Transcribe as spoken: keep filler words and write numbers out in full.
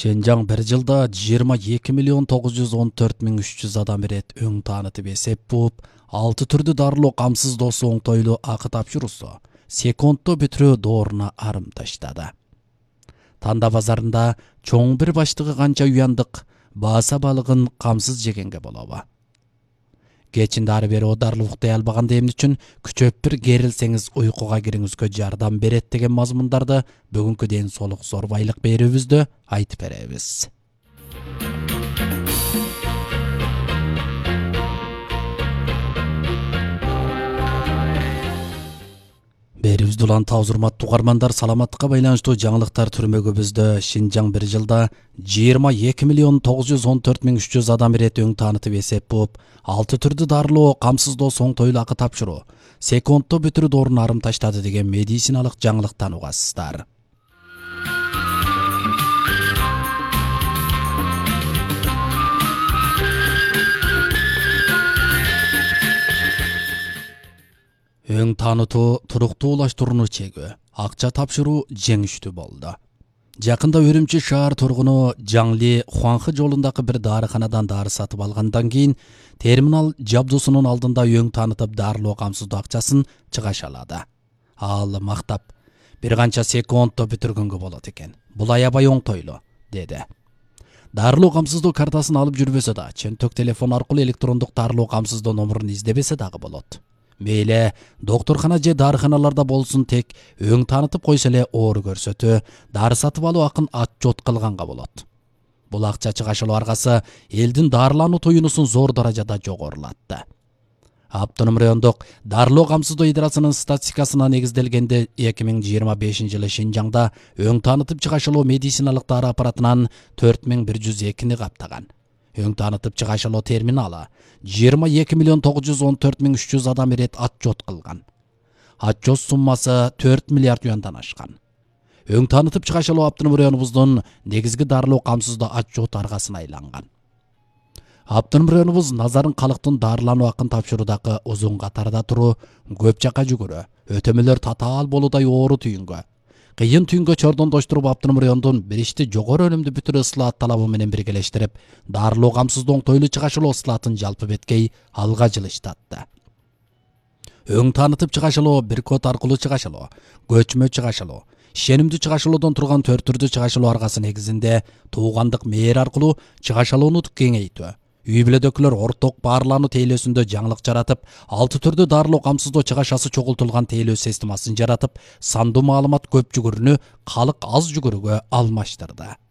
Шенжаң bir жылда жыйырма эки миллион тогуз жүз он төрт миң үч жүз адам ирет өң таанытып эсеп бууп, алты түрдүү дарылоо камсыздоосу оңтойлуу акы тапшыруусу секундто бүтүрүү дооруна арым таштады. Танда базарында чоң бир баштыгы канча уяндык бааса балыгын камсыз жегенге болобу. Кечинде ары бери одарлы уктай албаганда эмне үчүн күчөп бир керилсеңиз уйкуга кириңизге жардам берет деген мазмундарды бүгүнкү ден соолук зорбайлык берүүбүздө айтып беребиз. Берүүбүздү улантабыз, урматтуу угармандар. Саламаттыкка байланыштуу жаңылыктар түрмөгүбүздө Шинжаң bir жылда жыйырма эки миллион тогуз жүз он төрт миң үч жүз адам ирет өң таанытып эсеп бууп, алты түрдүү дарылоо камсыздоосу оңтойлуу акы тапшыруу секундто бүтүрүү дооруна арым таштады деген медициналык жаңылыктан угасыздар. Өң таанытуу туруктуулаштырууну чегүү, акча тапшыруу жеңиштүү болду. Жакында Үрүмчү шаар тургуну Жаңли Хуанхы жолундагы бир дарыканадан дары сатып алгандан кийин терминал жабдуусунун алдында өң таанытып дарылоо камсыздоо акчасын чыгашалады. Ал мактап: бир канча секундто бүтүргөнгө болот экен. Бул аябай оңтойлуу, деди. Дарылоо камсыздоо картасын алып жүрбөсө да, чөнтөк телефон аркылуу электрондук дарылоо камсыздоо номурун издебесе дагы болот. Мейле докторкана же дарыканаларда болсун, тек өң таанытып койсо эле оору көрсөтүү, дары сатып алуу акын отчет кылганга болот. Бул акча чыгашылуу аркасы элдин дарылануу туюнусун зор даражада жогорулатты. Автоном райондук дарылоо камсыздоо идарасынын статистикасына негизделгенде эки миң жыйырма бешинчи жылы Шинжаңда өң таанытып чыгашылуу медициналык дары аппаратынан төрт миң бир жүз экини каптаган. Өң таанытып чыгашылоо терминалы жыйырма эки миллион тогуз жүз он төрт миң үч жүз адам ирет отчет кылган. Отчет суммасы төрт миллиард юандан ашкан. Өң таанытып чыгашылуу автоном районубуздун негизги дарылоо камсыздоо отчет аргасына айланган. Автоном районубуз назарын калктын дарылануу акын тапшыруудагы узун катарда туруу, көп жака жүгүрүү, өтөмөлөр татаал болуудай оору түйүнгө, кыйын түйүнгө чордондоштуруп автоном райондун бир ишти жогору өнүмдүү бүтүрүү ыслаат талабы менен биргелештирип, дарылоо камсыздоо оңтойлуу чыгашылоо ыслаатын жалпы беткей алга жылыштатты. Өң таанытып чыгашылоо бир код аркылуу чыгашылоо, көчмө чыгашылоо, ишенимдүү чыгашылоодон турган төрт түрдүү чыгашылоо аргасы негизинде туугандык мээр аркылуу чыгашылоону кеңейтүү, үй бүлөдөгүлөр орток баарлануу тейлөөсүндө жаңылык жаратып, алты түрдүү дарылоо камсыздоо чыгашасы чогултулган тейлөө системасын жаратып, сандуу маалымат көп жүгүрүүнү калык аз жүгүрүүгө алмаштырды.